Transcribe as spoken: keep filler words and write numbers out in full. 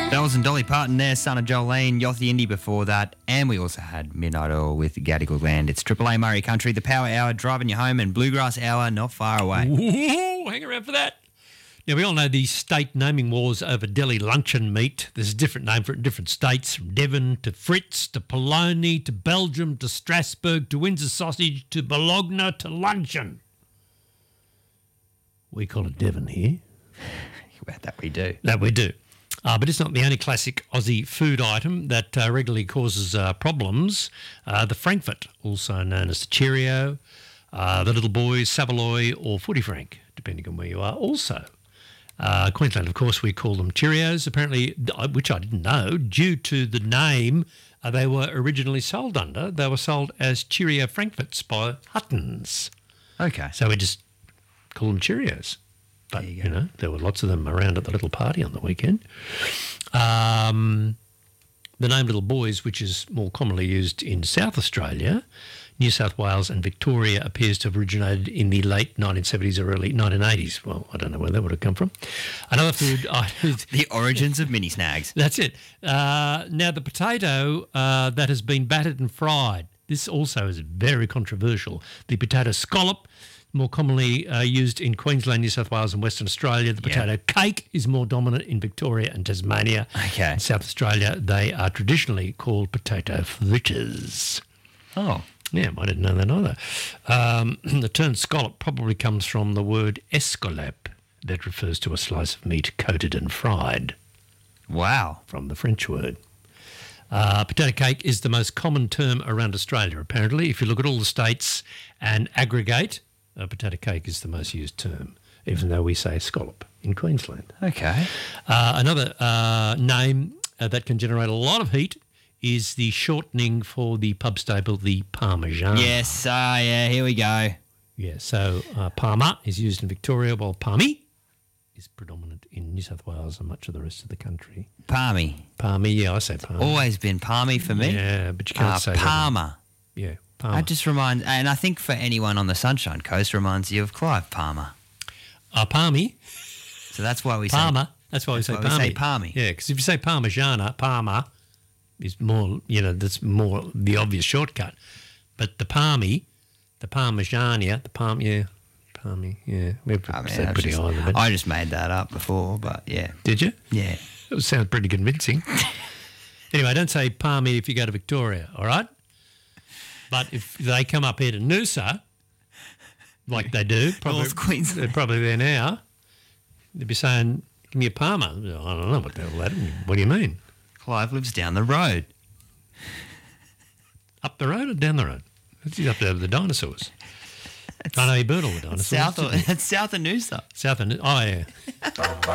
Bells and Dolly Parton there, Son of Jolene, Yossi Indy before that, and we also had Midnight Oil with Gadigal Land. It's Triple A Murray Country, the Power Hour, driving you home, and Bluegrass Hour not far away. Ooh, hang around for that. Now, we all know the state naming wars over deli luncheon meat. There's a different name for it in different states, from Devon to Fritz to Polony to Belgium to Strasbourg to Windsor sausage to Bologna to luncheon. We call it Devon here. That we do. That we do. Uh, but it's not the only classic Aussie food item that uh, regularly causes uh, problems. Uh, the Frankfurt, also known as the Cheerio, uh, the Little Boys, Saveloy or Footy Frank, depending on where you are, also. Uh, Queensland, of course, we call them Cheerios, apparently, which I didn't know, due to the name uh, they were originally sold under. They were sold as Cheerio Frankfurts by Huttons. Okay. So we just call them Cheerios. But, you, you know, there were lots of them around at the little party on the weekend. Um, the name Little Boys, which is more commonly used in South Australia, New South Wales and Victoria, appears to have originated in the late nineteen seventies or early nineteen eighties. Well, I don't know where that would have come from. Another food... the origins of mini snags. That's it. Uh, now, the potato uh, that has been battered and fried, this also is very controversial. The potato scallop, more commonly uh, used in Queensland, New South Wales and Western Australia. The potato yep. cake is more dominant in Victoria and Tasmania. Okay. In South Australia, they are traditionally called potato fritters. Oh. Yeah, I didn't know that either. Um, the term scallop probably comes from the word escalope that refers to a slice of meat coated and fried. Wow. From the French word. Uh, potato cake is the most common term around Australia, apparently. If you look at all the states and aggregate, uh, potato cake is the most used term, even though we say scallop in Queensland. Okay. Uh, another uh, name uh, that can generate a lot of heat is the shortening for the pub staple, the Parmesan. Yes, uh, yeah, here we go. Yeah, so uh, Parma is used in Victoria, while Parmy is predominant in New South Wales and much of the rest of the country. Palmy. Palmy, yeah, I say Palmy. Always been palmy for me. Yeah, but you can't uh, say Palmer. That. Yeah, Palmer. That just reminds, and I think for anyone on the Sunshine Coast, reminds you of Clive Palmer. Uh, Palmy. So that's why we Palmer. say That's why we that's say why Palmy. We say palmy. Yeah, because if you say Parmigiana, Parma is more, you know, that's more the obvious shortcut. But the Palmy, the Parmigiania, the Palm, yeah, Palmy, yeah. We've I mean, said pretty just, high of it. I just made that up before, but yeah. Did you? Yeah. It sounds pretty convincing. Anyway, don't say Palmy if you go to Victoria, all right? But if they come up here to Noosa, like they do, probably, North Queensland. They're probably there now, they'd be saying, give me a Palmer. I don't know what the hell that is. What do you mean? Clive lives down the road. Up the road or down the road? He's up there with the dinosaurs. I know he burnt all the dinosaurs. South of, it's south of Noosa. South of, oh, yeah.